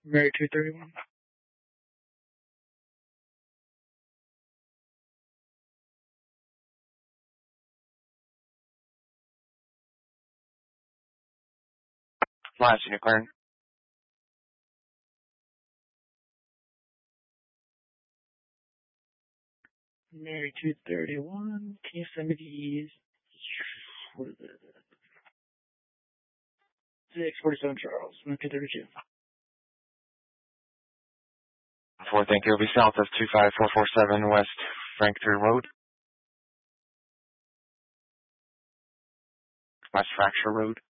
Mary 231. Last unit clearing. Mary 231. Can you send me these? What is it? 647 Charles, 232. 4, thank you. It'll be south of 25447 West Frank 3 Road. West Fracture Road.